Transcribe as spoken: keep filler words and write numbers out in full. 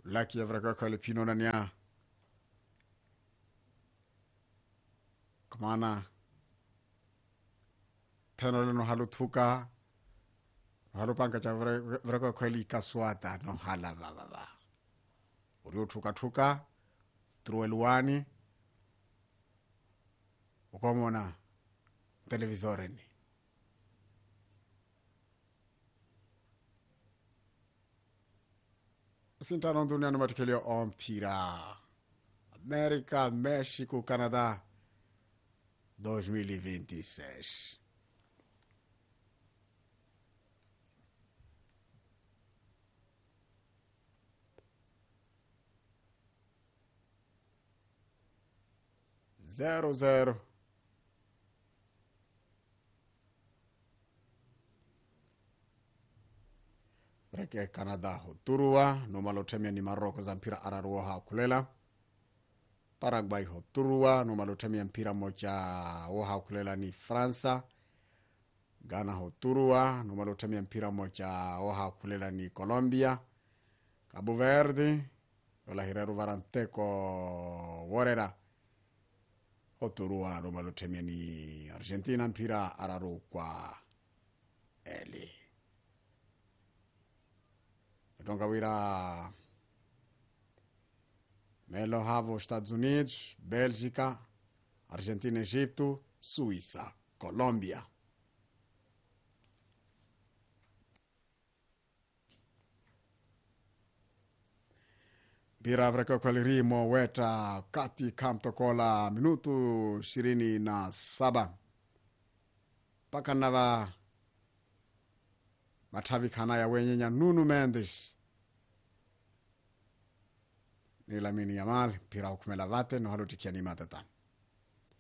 laki yavraka kale pinonania kamana tenole no halu thuka halu panka cha vraka kale kaswata no hala baba ba uri thuka thuka truelwani ukomona televisoreni sintano duniani matikelio ompira América, México, Canadá dois mil e vinte e seis. Zero, zero. Reke Canada hoturua, numalotemia ni Maroko za mpira araruoha kulela. Paraguay hoturua, numalotemia mpira moja woha kulela ni Fransa. Ghana hoturua, numalotemia mpira moja woha kulela ni Colombia. Cabo Verde, wala hireru varanteko worera. Hoturua, numalotemia ni Argentina mpira araru kwa eli. Tongawira Melo Havo, Estados Unidos, Bélgica, Argentina, Egito, Suíça, Colômbia. Bira Afrika kwalirimo weta kati kamtokola minutu ishirini na saba. Paka nava matavi kana ya wenyenya Nuno Mendes. Ni Lamine Yamal, pira ukumela vate, no haluti kia ni matata.